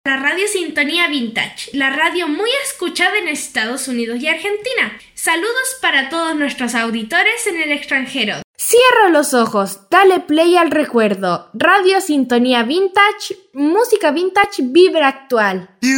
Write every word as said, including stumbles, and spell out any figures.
La Radio Sintonía Vintage, la radio muy escuchada en Estados Unidos y Argentina. Saludos para todos nuestros auditores en el extranjero. Cierra los ojos, dale play al recuerdo. Radio Sintonía Vintage, música vintage, vibra actual.